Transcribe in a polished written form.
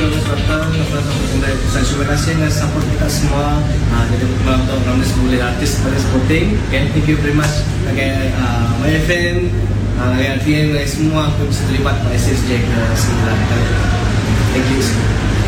Sulawesi Selatan. Terima kasih dengan support kita semua. Jadi malam tu ramai semua artis pada supporting. Okay, thank you very much. Okay, YFM, RTM, semua aku bisa terlibat pada SSJ ke 9 kali. Thank you.